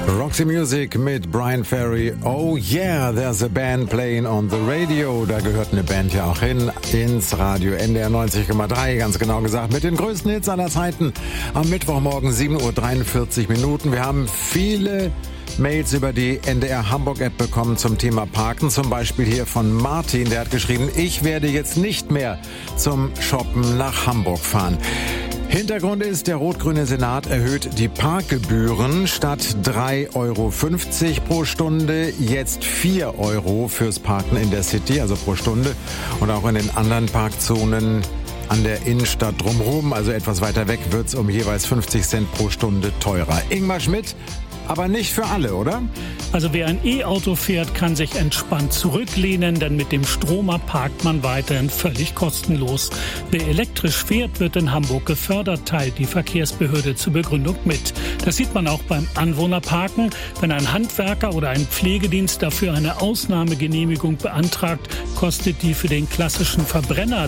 Roxy Music mit Brian Ferry. Oh yeah, there's a band playing on the radio. Da gehört eine Band ja auch hin, ins Radio NDR 90,3, ganz genau gesagt, mit den größten Hits aller Zeiten. Am Mittwochmorgen 7:43 Minuten. Wir haben viele Mails über die NDR Hamburg App bekommen zum Thema Parken. Zum Beispiel hier von Martin, der hat geschrieben, ich werde jetzt nicht mehr zum Shoppen nach Hamburg fahren. Hintergrund ist, der rot-grüne Senat erhöht die Parkgebühren statt 3,50 Euro pro Stunde, jetzt 4 Euro fürs Parken in der City, also pro Stunde, und auch in den anderen Parkzonen an der Innenstadt drumherum, also etwas weiter weg, wird es um jeweils 50 Cent pro Stunde teurer. Ingmar Schmidt, aber nicht für alle, oder? Also wer ein E-Auto fährt, kann sich entspannt zurücklehnen, denn mit dem Stromer parkt man weiterhin völlig kostenlos. Wer elektrisch fährt, wird in Hamburg gefördert, teilt die Verkehrsbehörde zur Begründung mit. Das sieht man auch beim Anwohnerparken. Wenn ein Handwerker oder ein Pflegedienst dafür eine Ausnahmegenehmigung beantragt, kostet die für den klassischen Verbrenner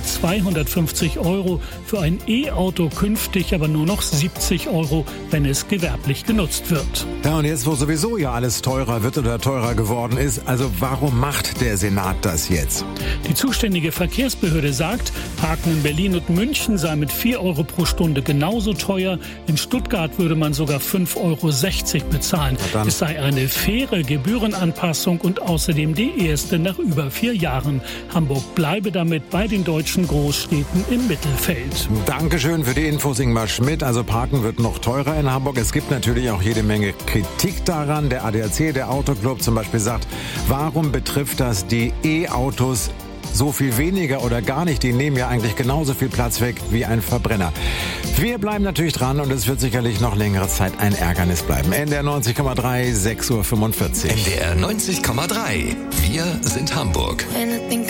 250 Euro, für ein E-Auto künftig aber nur noch 70 Euro, wenn es gewerblich genutzt wird. Ja, und jetzt, wo sowieso ja alles teurer wird oder teurer geworden ist, also warum macht der Senat das jetzt? Die zuständige Verkehrsbehörde sagt, Parken in Berlin und München sei mit 4 Euro pro Stunde genauso teuer. In Stuttgart würde man sogar 5,60 Euro bezahlen. Es sei eine faire Gebührenanpassung und außerdem die erste nach über 4 Jahren. Hamburg bleibe damit bei den deutschen Großstädten im Mittelfeld. Dankeschön für die Infos, Ingmar Schmidt. Also Parken wird noch teurer in Hamburg. Es gibt natürlich auch jede Menge Kritik daran. Der ADAC, der Autoclub zum Beispiel, sagt, warum betrifft das die E-Autos so viel weniger oder gar nicht? Die nehmen ja eigentlich genauso viel Platz weg wie ein Verbrenner. Wir bleiben natürlich dran und es wird sicherlich noch längere Zeit ein Ärgernis bleiben. NDR 90,3, 6:45 Uhr. NDR 90,3. Wir sind Hamburg.